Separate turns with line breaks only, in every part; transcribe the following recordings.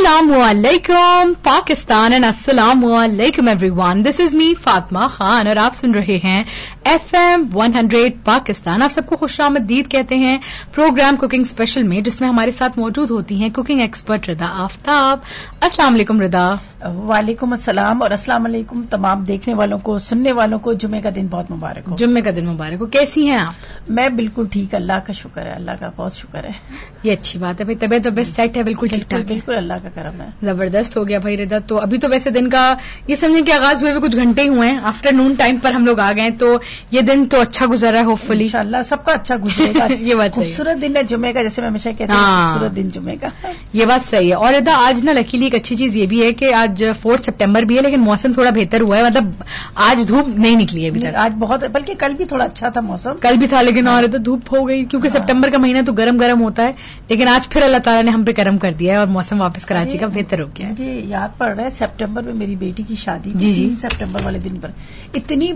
अस्सलामुअलैकुम पाकिस्तान एंड अस्सलामुअलैकुम everyone. This is me Fatima Khan और आप सुन रहे हैं FM 100 पाकिस्तान. आप सबको खुशामदीद कहते हैं प्रोग्राम कुकिंग स्पेशल में, जिसमें हमारे साथ मौजूद होती हैं कुकिंग एक्सपर्ट रिदा आफ्ताब. अस्सलाम वालेकुम रिदा.
वालेकुम अस्सलाम और अस्सलाम वालेकुम तमाम देखने वालों को, सुनने वालों को. जुम्मे का दिन बहुत मुबारक हो.
जुम्मे का दिन मुबारक हो. कैसी हैं आप?
मैं बिल्कुल ठीक, अल्लाह का शुक्र है, अल्लाह का बहुत शुक्र है.
ये अच्छी बात है भाई. तबीयत सेट है? बिल्कुल ठीक ठाक.
बिल्कुल अल्लाह का करम है.
जबरदस्त हो गया भाई रिदा. तो अभी तो वैसे दिन का ये समझें कि आगाज हुए कुछ घंटे ही हुए हैं. आफ्टरनून टाइम पर हम लोग आ गए, तो ये दिन तो अच्छा गुजरा है. होपफुली
इंशाअल्लाह सबका अच्छा गुजरेगा.
ये बात सही.
खूबसूरत दिन है जुम्मे का, जैसे मैं हमेशा कहती हूँ खूबसूरत दिन जुम्मे का.
ये बात सही है. और रिदा आज ना लकीली एक अच्छी चीज ये भी है कि आज 4 सितंबर भी है, लेकिन मौसम थोड़ा बेहतर हुआ है. मतलब आज धूप नहीं निकली है अभी तक.
आज बहुत, बल्कि कल भी थोड़ा अच्छा था मौसम.
कल भी था, लेकिन और तो धूप हो गई, क्योंकि सितंबर का महीना तो गरम गरम होता है. लेकिन आज फिर अल्लाह ताला ने हम पे करम कर दिया है और मौसम वापस कराची का बेहतर हो गया है.
मुझे याद पड़ रहा है सितंबर में मेरी बेटी की शादी
जी
3 सितंबर वाले दिन पर इतनी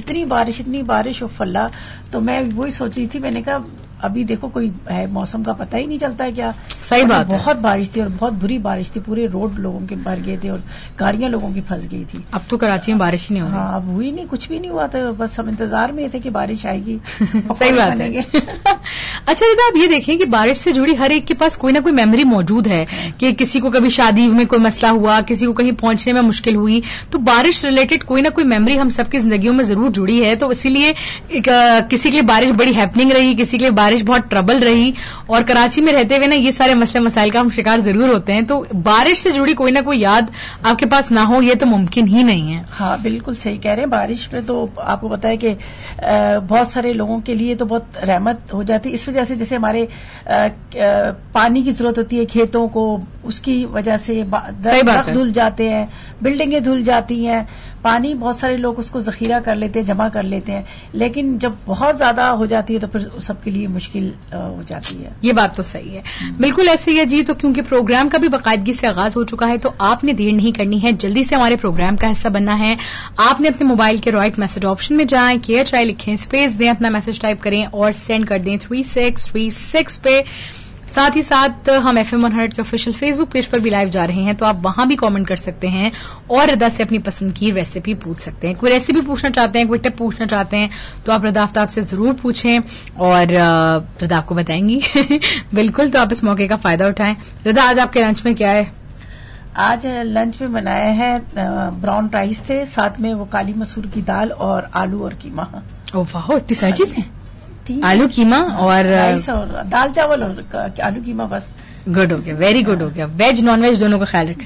बारिश फल्ला. तो मैं वही सोच रही थी, मैंने कहा अभी देखो कोई है, मौसम का पता ही नहीं चलता है क्या.
सही बात है.
बहुत बारिश थी और बहुत बुरी बारिश थी. पूरे रोड लोगों के भर गए थे और गाड़ियां लोगों की फंस गई थी.
अब तो कराची में बारिश ही नहीं हो रही.
हाँ, अब हुई नहीं, कुछ भी नहीं हुआ था. बस हम इंतजार में थे कि बारिश आएगी.
सही बात है. अच्छा रिदा, आप ये देखें कि बारिश से जुड़ी हर एक के पास कोई ना कोई मेमोरी मौजूद है कि किसी को कभी शादी में कोई मसला हुआ, किसी को कहीं पहुंचने में मुश्किल हुई, तो बारिश रिलेटेड कोई ना कोई मेमोरी हम सबकी जिंदगियों में जरूर जुड़ी है. तो इसीलिए किसी के लिए बारिश बड़ी हैपनिंग रही, किसी के लिए बारिश बहुत ट्रबल रही. और कराची में रहते हुए ना ये सारे मसले मसाइल का हम शिकार जरूर होते हैं. तो बारिश से जुड़ी कोई ना कोई याद आपके पास ना हो, ये तो मुमकिन ही नहीं है.
हाँ, बिल्कुल सही कह रहे हैं. बारिश में तो आपको पता है कि बहुत सारे लोगों के लिए तो बहुत रहमत हो जाती है. इस वजह से जैसे हमारे पानी की जरूरत होती है खेतों को, उसकी वजह से दरख्त धुल जाते हैं, बिल्डिंगें धुल जाती हैं. पानी बहुत सारे लोग उसको जखीरा कर लेते हैं, जमा कर लेते हैं, लेकिन जब बहुत ज्यादा हो जाती है तो फिर सबके लिए मुश्किल हो जाती है.
ये बात तो सही है. बिल्कुल ऐसे ही है जी. तो क्योंकि प्रोग्राम का भी बाकायदगी से आगाज हो चुका है, तो आपने देर नहीं करनी है, जल्दी से हमारे प्रोग्राम का हिस्सा बनना है. आपने अपने मोबाइल के राइट मैसेज ऑप्शन में जाएं, केयर ट्राई लिखें, स्पेस दें, अपना मैसेज टाइप करें और सेंड कर दें 3636 पे. साथ ही साथ हम FM 100 के ऑफिशियल फेसबुक पेज पर भी लाइव जा रहे हैं, तो आप वहां भी कमेंट कर सकते हैं और रिदा से अपनी पसंद की रेसिपी पूछ सकते हैं. कोई रेसिपी पूछना चाहते हैं, कोई टिप पूछना चाहते हैं, तो आप रिदा आफ्ताब से जरूर पूछें और रिदा आपको बताएंगी. बिल्कुल, तो आप इस मौके का फायदा उठाएं. रिदा, आज आपके लंच में क्या है?
आज लंच में बनाया है ब्राउन राइस थे, साथ में वो काली मसूर की दाल और आलू और कीमा.
ओ वाह, इतनी सारी चीजें. आलू कीमा और
राइस और दाल चावल और आलू कीमा. बस
गुड हो गया, वेरी गुड हो गया. वेज नॉन वेज दोनों का ख्याल रखा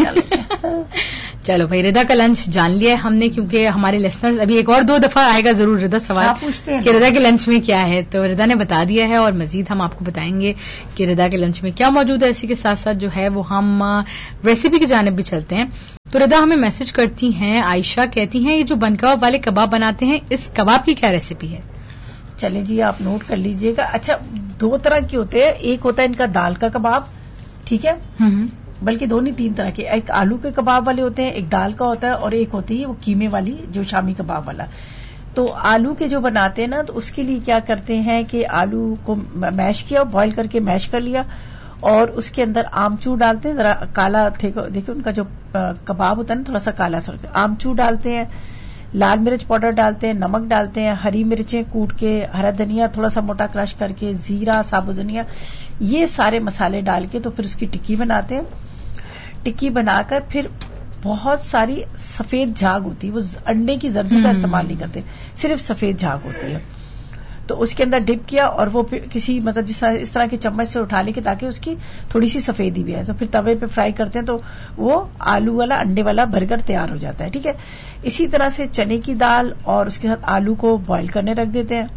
है. चलो भाई, रिदा का लंच जान लिया है हमने, क्योंकि हमारे लिसनर्स अभी एक और 2 दफा आएगा जरूर रिदा सवाल
पूछते हैं
कि रिदा के लंच में क्या है. तो रिदा ने बता दिया है और मजीद हम आपको बताएंगे कि रिदा के लंच में क्या मौजूद है. इसी के साथ साथ जो है वो हम रेसिपी की जानिब भी चलते हैं. तो रिदा हमें मैसेज करती हैं, आयशा कहती हैं, ये जो बनकबाब वाले कबाब बनाते हैं, इस कबाब की क्या रेसिपी है?
चले जी, आप नोट कर लीजिएगा. अच्छा, 2 तरह के होते हैं. एक होता है इनका दाल का कबाब, ठीक है, बल्कि 2 नहीं 3 तरह के. एक आलू के कबाब वाले होते हैं, एक दाल का होता है, और एक होती है वो कीमे वाली जो शामी कबाब वाला. तो आलू के जो बनाते हैं ना, तो उसके लिए क्या करते हैं कि आलू को मैश किया, बॉईल करके मैश कर लिया, और उसके अंदर आमचूर डालते हैं. जरा काला देखिए उनका जो कबाब होता है ना, थोड़ा सा काला सा. आमचूर डालते हैं, लाल मिर्च पाउडर डालते हैं, नमक डालते हैं, हरी मिर्चें कूट के, हरा धनिया थोड़ा सा मोटा क्रश करके, जीरा, साबुत धनिया, ये सारे मसाले डाल के तो फिर उसकी टिक्की बनाते हैं. टिक्की बनाकर फिर बहुत सारी सफेद झाग होती है, वो अंडे की जर्दी का इस्तेमाल नहीं करते, सिर्फ सफेद झाग होती है. तो उसके अंदर डिप किया और वो किसी मतलब इस तरह के चम्मच से उठा ले के ताकि उसकी थोड़ी सी सफेदी भी आए. तो फिर तवे पे फ्राई करते हैं, तो वो आलू वाला अंडे वाला बर्गर तैयार हो जाता है. ठीक है. इसी तरह से चने की दाल और उसके साथ आलू को बॉईल करने रख देते हैं.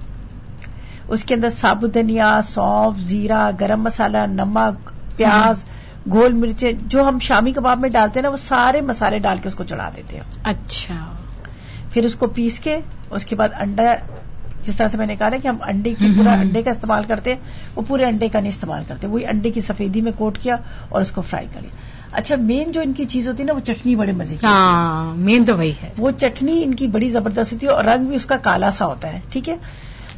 उसके अंदर साबुत धनिया, सौंफ, जीरा, गरम मसाला, नमक, प्याज, गोल मिर्चें जो हम शामी कबाब में डालते हैं ना, वो सारे मसाले डाल के उसको चढ़ा देते हैं.
अच्छा.
फिर उसको पीस के उसके बाद अंडा, जिस तरह से मैंने कहा था कि हम अंडे की पूरा अंडे का इस्तेमाल करते हैं, वो पूरे अंडे का नहीं इस्तेमाल करते. वही अंडे की सफेदी में कोट किया और उसको फ्राई कर लिया. अच्छा, मेन जो इनकी चीज होती है ना, वो चटनी बड़े मजे की.
हाँ, मेन तो वही है.
वो चटनी इनकी बड़ी जबरदस्त होती है और रंग भी उसका काला सा होता है. ठीक है.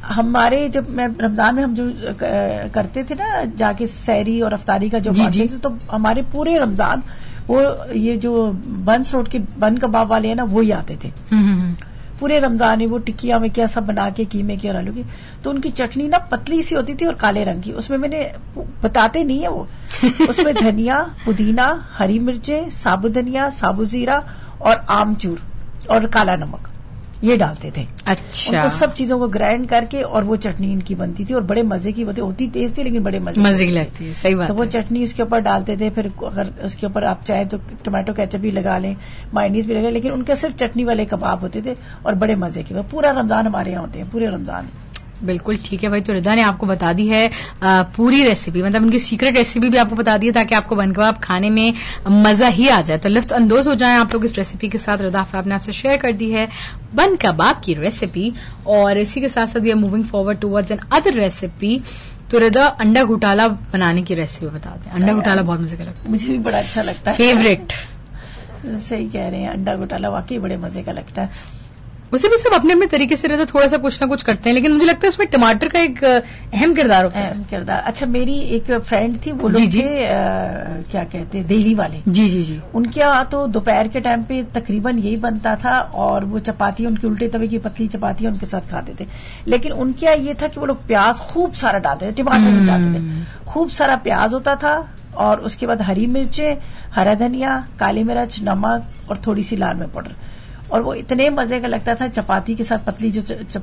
ہمارے جب میں رمضان میں ہم جو کرتے تھے نا جا کے سحری اور افطاری کا جو بانٹتے تھے، تو ہمارے پورے رمضان وہ یہ جو بنس روڈ کے بن کباب والے ہیں نا وہی آتے تھے پورے رمضان میں. وہ ٹکیا میں کیا سب بنا کے قیمے کی اور آلو کی. تو ان کی چٹنی نا پتلی سی ہوتی تھی اور کالے رنگ کی. اس میں نے بتاتے نہیں ہے وہ اس میں دھنیا، پودینہ، ہری مرچیں، ثابت دھنیا، ثابت زیرہ اور آمچور اور کالا نمک یہ ڈالتے تھے.
اچھا.
ان کو سب چیزوں کو گرائنڈ کر کے اور وہ چٹنی ان کی بنتی تھی اور بڑے مزے کی ہوتی تیز تھی لیکن بڑے مزے کی
لگتی ہے. صحیح بات.
تو وہ چٹنی اس کے اوپر ڈالتے تھے. پھر اگر اس کے اوپر آپ چاہیں تو ٹماٹو کیچپ بھی لگا لیں، مائونیز بھی لگا لیں، لیکن ان کے صرف چٹنی والے کباب ہوتے تھے اور بڑے مزے کے. پورا رمضان ہمارے یہاں ہوتے ہیں، پورے رمضان.
بالکل ٹھیک ہے بھائی. تو رضا نے آپ کو بتا دی ہے پوری ریسیپی، مطلب ان کی سیکرٹ ریسیپی بھی آپ کو بتا دی ہے تاکہ آپ کو بن کباب کھانے میں مزہ ہی آ جائے. تو لطف اندوز ہو جائیں آپ لوگ اس ریسیپی کے ساتھ. رضا آفتاب نے آپ سے شیئر کر دی ہے بن کباب کی ریسیپی، اور اسی کے ساتھ ساتھ یہ moving forward towards N other recipe. تو رضا انڈا گھوٹالا بنانے کی ریسیپی بتا دیں. انڈا گھوٹالا بہت مزے کا لگتا ہے،
مجھے بھی بڑا اچھا لگتا ہے.
فیوریٹ.
صحیح کہہ رہے ہیں، انڈا گھوٹالا واقعی بڑے مزے کا لگتا ہے.
اسے بھی سب اپنے اپنے طریقے سے رہتا، تھوڑا سا کچھ نہ کچھ کرتے ہیں، لیکن مجھے لگتا ہے اس میں ٹماٹر کا ایک اہم کردار ہوتا ہے.
اہم کردار. اچھا میری ایک فرینڈ تھی، وہ لوگ تھے کیا کہتے ہیں دہلی والے.
جی جی جی.
ان کے یہاں تو دوپہر کے ٹائم پہ تقریباً یہی بنتا تھا، اور وہ چپاتی ان کی الٹے توے کی پتلی چپاتیاں ان کے ساتھ کھاتے تھے. لیکن ان کے یہاں یہ تھا کہ وہ لوگ پیاز خوب سارا ڈالتے تھے، ٹماٹر نہیں ڈالتے تھے. خوب سارا پیاز ہوتا تھا اور اس کے بعد ہری مرچیں، ہرا دھنیا، کالی مرچ، نمک اور تھوڑی سی لال مرچ پاؤڈر. اور وہ اتنے مزے کا لگتا تھا چپاتی کے ساتھ، پتلی جو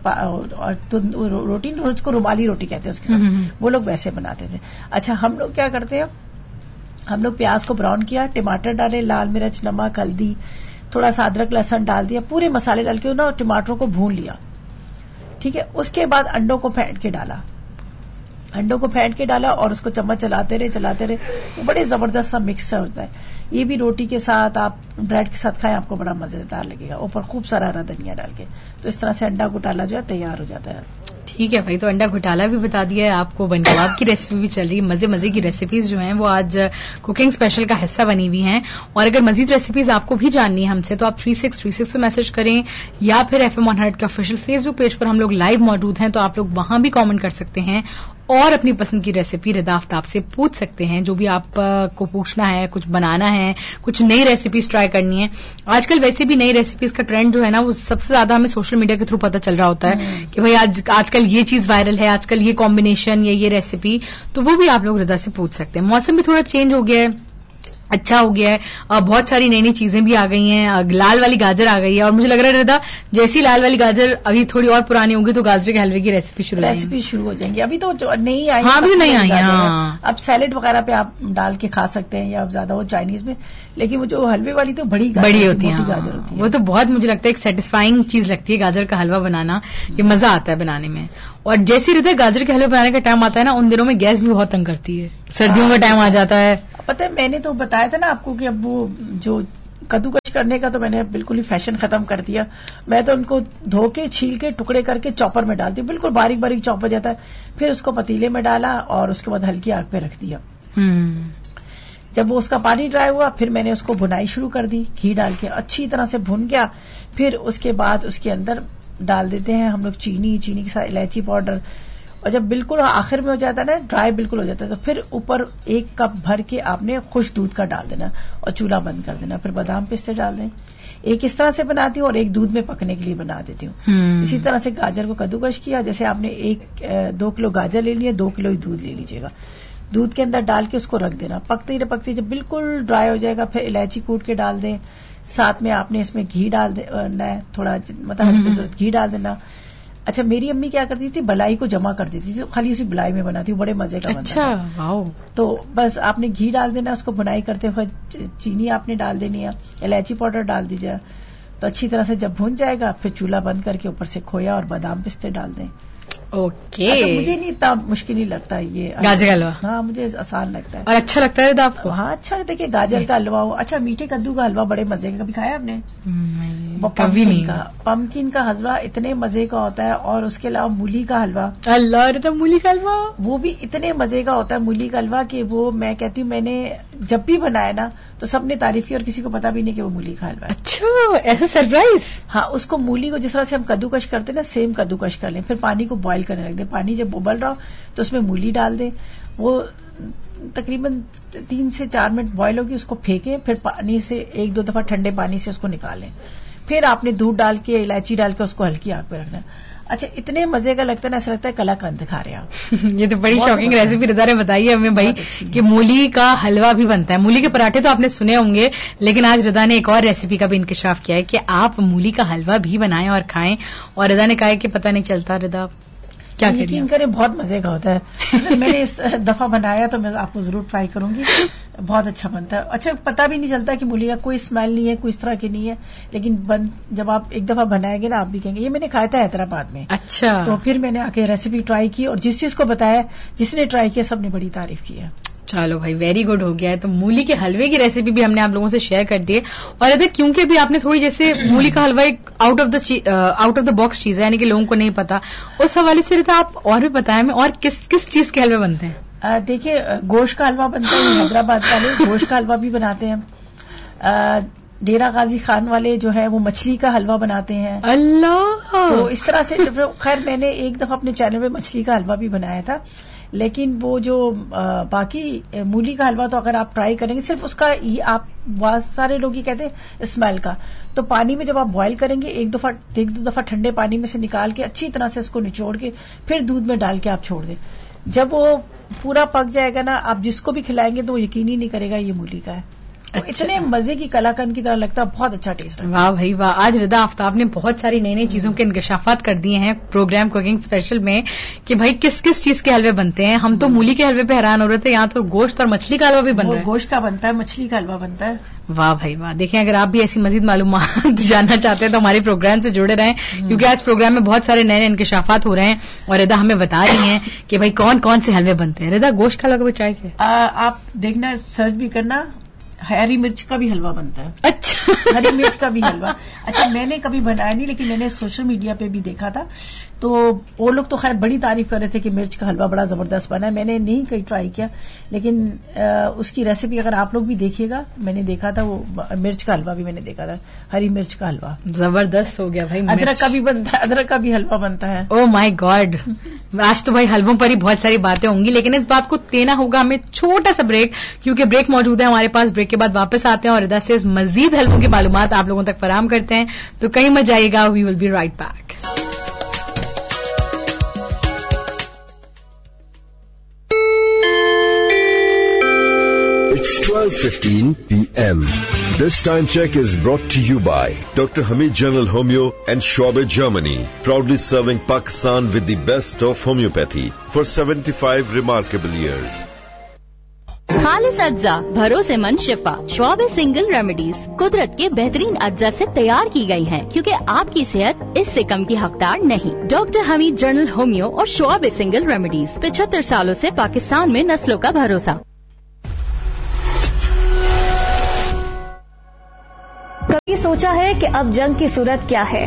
روٹی اس کو رومالی روٹی کہتے ہیں اس کے ساتھ، وہ لوگ ویسے بناتے تھے. اچھا ہم لوگ کیا کرتے ہیں، ہم لوگ پیاز کو براؤن کیا، ٹماٹر ڈالے، لال مرچ، نمک، ہلدی، تھوڑا سا ادرک لہسن ڈال دیا، پورے مسالے ڈال کے نا ٹماٹروں کو بھون لیا. ٹھیک ہے. اس کے بعد انڈوں کو پھینٹ کے ڈالا، اور اس کو چمچ چلاتے رہے. وہ بڑے زبردست سا مکس ہوتا ہے. یہ بھی روٹی کے ساتھ، آپ بریڈ کے ساتھ کھائیں، آپ کو بڑا مزیدار لگے گا. اوپر خوب سارا ہرا دھنیا ڈال کے. تو اس طرح سے انڈا گھوٹالا جو ہے تیار ہو جاتا ہے.
ٹھیک ہے بھائی. تو انڈا گھوٹالا بھی بتا دیا ہے آپ کو، بن کباب کی ریسیپی بھی چل رہی ہے. مزے مزے کی ریسیپیز جو ہیں وہ آج کوکنگ اسپیشل کا حصہ بنی ہوئی ہیں. اور اگر مزید ریسیپیز آپ کو بھی جاننی ہے ہم سے، تو آپ 3636 پہ میسج کریں، یا پھر FM 100 کا آفیشیل فیس بک پیج پر ہم لوگ لائیو موجود ہیں، تو آپ لوگ وہاں بھی کامنٹ کر سکتے ہیں اور اپنی پسند کی ریسیپی رضا آفتاب سے پوچھ سکتے ہیں. جو بھی آپ کو پوچھنا ہے، کچھ بنانا ہے، کچھ نئی ریسیپیز ٹرائی کرنی ہے. آج کل ویسے بھی نئی ریسیپیز کا ٹرینڈ جو ہے نا، وہ سب سے زیادہ ہمیں سوشل میڈیا کے تھرو پتہ چل رہا ہوتا ہے کہ بھائی آج کل یہ چیز وائرل ہے، آج کل یہ کمبینیشن یا یہ ریسیپی. تو وہ بھی آپ لوگ رضا سے پوچھ سکتے ہیں. موسم بھی تھوڑا چینج ہو گیا ہے، اچھا ہو گیا ہے، بہت ساری نئی نئی چیزیں بھی آ گئی ہیں. لال والی گاجر آ گئی ہے، اور مجھے لگ رہا ہے رضا جیسی لال والی گاجر ابھی تھوڑی اور پرانی ہوگی تو گاجر کے حلوے کی ریسیپی شروع ہو جائیں گی.
ابھی تو نہیں آئی.
ہاں ابھی نہیں آئی ہیں.
اب سیلیڈ وغیرہ پہ آپ ڈال کے کھا سکتے ہیں، یا زیادہ وہ چائنیز میں. لیکن وہ جو حلوے والی تو بڑی
ہوتی ہے گاجر ہوتی ہے. وہ تو بہت مجھے لگتا ہے ایک سیٹسفائنگ چیز لگتی ہے گاجر کا حلوہ بنانا، یہ مزہ آتا ہے بنانے میں. اور جیسی رہتا ہے گاجر کے حلوے بنانے کا ٹائم آتا ہے نا، ان دنوں میں گیس بھی بہت تنگ کرتی ہے. سردیوں کا ٹائم آ جاتا ہے.
پتہ ہے میں نے تو بتایا تھا نا آپ کو کہ اب وہ جو کدوکش کرنے کا تو میں نے بالکل ہی فیشن ختم کر دیا. میں تو ان کو دھو کے چھیل کے ٹکڑے کر کے چاپر میں ڈالتی ہوں، بالکل باریک باریک چاپ ہو جاتا ہے. پھر اس کو پتیلے میں ڈالا اور اس کے بعد ہلکی آگ پہ رکھ دیا. جب وہ اس کا پانی ڈرائی ہوا، پھر میں نے اس کو بھنائی شروع کر دی، گھی ڈال کے اچھی طرح سے بھن گیا. پھر اس کے بعد اس کے اندر ڈال دیتے ہیں ہم لوگ چینی کے ساتھ الائچی پاؤڈر. اور جب بالکل آخر میں ہو جاتا ہے نا، ڈرائی بالکل ہو جاتا ہے، تو پھر اوپر 1 کپ بھر کے آپ نے خشک دودھ کا ڈال دینا اور چولہا بند کر دینا. پھر بادام پستے ڈال دیں. ایک اس طرح سے بناتی ہوں اور ایک دودھ میں پکنے کے لیے بنا دیتی ہوں. اسی طرح سے گاجر کو کدوکش کیا، جیسے آپ نے 2 کلو گاجر لے لیا، 2 کلو ہی دودھ لے لیجیے گا. دودھ کے اندر ڈال کے اس کو رکھ دینا، پکتے ہی جب بالکل ڈرائی ہو جائے گا، پھر الائچی کوٹ کے ڈال دیں. ساتھ میں آپ نے اس میں گھی ڈال دینا ہے، تھوڑا مطلب گھی ڈال دینا. اچھا میری امی کیا کرتی تھی، بلائی کو جمع کر دیتی تھی، خالی اسی بلائی میں بناتی ہوں، بڑے مزے کا بنتا ہے.
واو.
تو بس آپ نے گھی ڈال دینا، اس کو بنائی کرتے ہوئے چینی آپ نے ڈال دینی ہے، الائچی پاؤڈر ڈال دیجیے. تو اچھی طرح سے جب بھن جائے گا، پھر چولہا بند کر کے اوپر سے کھویا اور بادام پستے ڈال دیں.
اوکے.
مجھے نہیں اتنا مشکل نہیں لگتا یہ
گاجر کا حلوہ.
ہاں مجھے آسان لگتا ہے
اور اچھا لگتا ہے آپ کو.
ہاں اچھا دیکھیے گاجر کا حلوہ ہو. اچھا میٹھے کدو کا حلوہ بڑے مزے کا، کبھی کھایا آپ نے؟
کبھی نہیں.
پمکن کا حلوہ اتنے مزے کا ہوتا ہے. اور اس کے علاوہ مولی کا حلوہ،
اللہ مولی کا حلوہ وہ
بھی اتنے مزے کا ہوتا ہے. مولی کا حلوہ کہ وہ میں کہتی ہوں، میں نے جب بھی بنایا نا تو سب نے تعریف کی اور کسی کو پتا بھی نہیں کہ وہ مولی کا حلوہ ہے.
اچھا ایسا سرپرائز.
ہاں اس کو مولی کو جس طرح سے ہم کدوکش کرتے ہیں نا سیم کدوکش کر لیں, پھر پانی کو بوائل کرنے رکھ دیں. پانی جب ابل رہا ہو تو اس میں مولی ڈال دیں, وہ تقریباً 3 سے 4 منٹ بوائل ہوگی, اس کو پھینکیں, پھر پانی سے 1-2 دفعہ ٹھنڈے پانی سے اس کو نکالیں, پھر آپ نے دودھ ڈال کے الائچی ڈال کے اس کو ہلکی آگ پہ رکھنا ہے. اچھا اتنے مزے کا لگتا ہے نا, ایسا لگتا ہے کلا کند کھا رہے ہیں.
یہ تو بڑی شاکنگ ریسیپی رضا نے بتائی ہے ہمیں بھائی کہ مولی کا حلوہ بھی بنتا ہے. مولی کے پراٹھے تو آپ نے سنے ہوں گے, لیکن آج رضا نے ایک اور ریسیپی کا بھی انکشاف کیا ہے کہ آپ مولی کا حلوہ بھی بنائیں اور کھائیں. اور رضا نے کہا ہے کہ پتہ نہیں چلتا. رضا کیا
یقین کریں بہت مزے کا ہوتا ہے. میں نے اس دفعہ بنایا تو میں آپ کو ضرور ٹرائی کروں گی, بہت اچھا بنتا ہے. اچھا پتہ بھی نہیں چلتا کہ مولی کا کوئی اسمیل نہیں ہے, کوئی اس طرح کی نہیں ہے, لیکن جب آپ ایک دفعہ بنائیں گے نا آپ بھی کہیں گے. یہ میں نے کھایا تھا حیدرآباد میں.
اچھا. تو
پھر میں نے آ کے ریسیپی ٹرائی کی اور جس چیز کو بتایا جس نے ٹرائی کیا سب نے بڑی تعریف کی ہے.
چلو بھائی ویری گڈ ہو گیا ہے. تو مولی کے حلوے کی ریسیپی بھی ہم نے آپ لوگوں سے شیئر کر دی ہے. اور ادھر کیونکہ بھی آپ نے تھوڑی جیسے مولی کا حلوہ ایک آؤٹ آف دا باکس چیز ہے, یعنی کہ لوگوں کو نہیں پتا, اس حوالے سے رہتا آپ اور بھی بتائیں ہمیں اور کس چیز کے حلوے بنتے ہیں.
دیکھیے گوشت کا حلوہ بنتا ہے, حیدرآباد والے گوشت کا حلوہ بھی بناتے ہیں. ڈیرہ غازی خان والے جو ہے وہ مچھلی کا حلوہ بناتے ہیں.
اللہ.
تو اس طرح سے خیر میں نے ایک دفعہ اپنے چینل پہ مچھلی کا حلوہ بھی بنایا تھا, لیکن وہ جو باقی مولی کا حلوہ تو اگر آپ ٹرائی کریں گے صرف اس کا آپ بہت سارے لوگ یہ کہتے ہیں اسمیل کا, تو پانی میں جب آپ بوائل کریں گے ایک دو دفعہ ٹھنڈے پانی میں سے نکال کے اچھی طرح سے اس کو نچوڑ کے پھر دودھ میں ڈال کے آپ چھوڑ دیں. جب وہ پورا پک جائے گا نا, آپ جس کو بھی کھلائیں گے تو وہ یقین ہی نہیں کرے گا یہ مولی کا ہے. اتنے مزے کی کلاکند کی طرح لگتا ہے, بہت اچھا ٹیسٹ ہے.
واہ بھائی واہ. آج رضا آفتاب نے بہت ساری نئی چیزوں کے انکشافات کر دیے ہیں پروگرام کوکنگ اسپیشل میں کہ بھائی کس چیز کے حلوے بنتے ہیں. ہم تو مولی کے حلوے پہ حیران ہو رہے تھے, یہاں تو گوشت اور مچھلی کا حلوہ بھی بن رہا ہے.
گوشت کا بنتا ہے, مچھلی کا حلوہ بنتا ہے.
واہ بھائی واہ. دیکھیں اگر آپ بھی ایسی مزید معلومات جاننا چاہتے ہیں تو ہمارے پروگرام سے جڑے رہیں, کیونکہ آج پروگرام میں بہت سارے نئے انکشافات ہو رہے ہیں اور رضا ہمیں بتا رہی ہیں کہ بھائی کون سے حلوے بنتے ہیں. رضا گوشت کا حلوہ بھی ٹرائی کیا؟
آپ دیکھنا سرچ بھی کرنا, ہری مرچ کا بھی حلوہ بنتا ہے.
اچھا
ہری مرچ کا بھی حلوہ. اچھا میں نے کبھی بنایا نہیں, لیکن میں نے سوشل میڈیا پہ بھی دیکھا تھا, تو وہ لوگ تو خیر بڑی تعریف کر رہے تھے کہ مرچ کا حلوہ بڑا زبردست بنا ہے. میں نے نہیں کہیں ٹرائی کیا, لیکن اس کی ریسیپی اگر آپ لوگ بھی دیکھیے گا, میں نے دیکھا تھا وہ مرچ کا حلوہ بھی میں نے دیکھا تھا, ہری مرچ کا حلوہ
زبردست ہو گیا بھائی.
ادرک کا بھی بنتا ہے, ادرک کا بھی حلوہ بنتا ہے.
او مائی گاڈ. آج تو بھائی حلووں پر ہی بہت ساری باتیں ہوں گی, لیکن اس بات کو دینا ہوگا ہمیں چھوٹا سا بریک, کیونکہ بریک موجود ہے ہمارے پاس. بریک کے بعد واپس آتے ہیں اور رضا سے مزید حلووں کی معلومات آپ لوگوں تک فراہم کرتے ہیں, تو کہیں مت جائیے گا. وی will be right back.
It's 12:15 p.m. This time check is brought to you by Dr. Hamid General Homeo and Schwabe Germany, proudly serving Pakistan with the best of homeopathy for 75 remarkable years.
خالص اجزا بھروسے مند شفا شعبے single remedies قدرت کے بہترین اجزا سے تیار کی گئی ہیں, کیونکہ آپ کی صحت اس سے کم کی حقدار نہیں. ڈاکٹر حمید جنرل ہومیو اور شعبے سنگل ریمیڈیز 75 سالوں سے پاکستان میں نسلوں کا بھروسہ.
کبھی سوچا ہے کہ اب جنگ کی صورت کیا ہے؟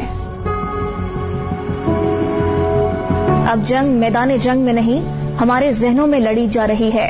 اب جنگ میدان جنگ میں نہیں, ہمارے ذہنوں میں لڑی جا رہی ہے.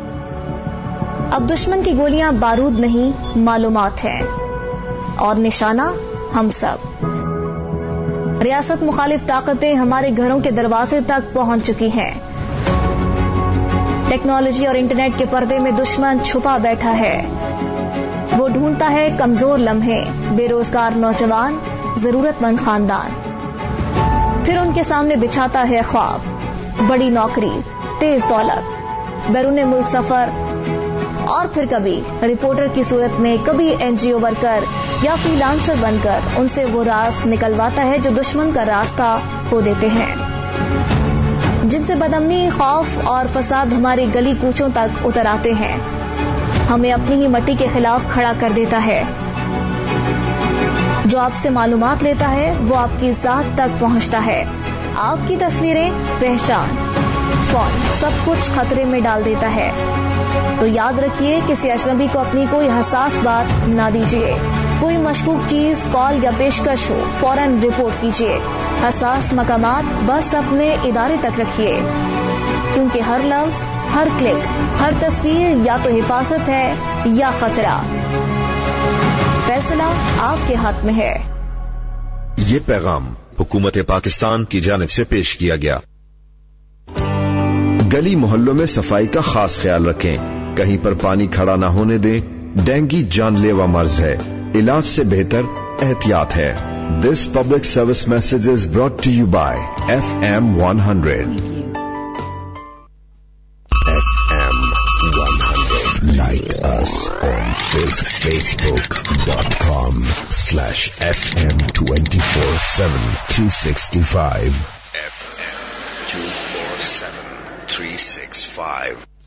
اب دشمن کی گولیاں بارود نہیں معلومات ہیں, اور نشانہ ہم سب. ریاست مخالف طاقتیں ہمارے گھروں کے دروازے تک پہنچ چکی ہیں. ٹیکنالوجی اور انٹرنیٹ کے پردے میں دشمن چھپا بیٹھا ہے. وہ ڈھونڈتا ہے کمزور لمحے, بے روزگار نوجوان, ضرورت مند خاندان. پھر ان کے سامنے بچھاتا ہے خواب, بڑی نوکری, تیز دولت, بیرون ملک سفر, اور پھر کبھی رپورٹر کی صورت میں, کبھی NGO ورکر یا فری لانسر بن کر ان سے وہ راز نکلواتا ہے جو دشمن کا راستہ کھو دیتے ہیں, جن سے بدامنی, خوف اور فساد ہماری گلی کوچوں تک اتر آتے ہیں. ہمیں اپنی ہی مٹی کے خلاف کھڑا کر دیتا ہے. جو آپ سے معلومات لیتا ہے وہ آپ کی ذات تک پہنچتا ہے. آپ کی تصویریں, پہچان, فون, سب کچھ خطرے میں ڈال دیتا ہے. تو یاد رکھیے, کسی اجنبی کو اپنی کوئی حساس بات نہ دیجیے. کوئی مشکوک چیز, کال یا پیشکش ہو, فوراً رپورٹ کیجیے. حساس مقامات بس اپنے ادارے تک رکھیے. کیونکہ ہر لفظ، ہر کلک، ہر تصویر یا تو حفاظت ہے یا خطرہ۔ فیصلہ آپ کے ہاتھ میں ہے۔
یہ پیغام حکومت پاکستان کی جانب سے پیش کیا گیا۔ گلی محلوں میں صفائی کا خاص خیال رکھیں، کہیں پر پانی کھڑا نہ ہونے دیں، ڈینگی جان لیوا مرض ہے، علاج سے بہتر احتیاط ہے۔ This public service message is brought to you by FM 100. FM 100. Like us on Facebook.com/FM247-365. FM 247-365.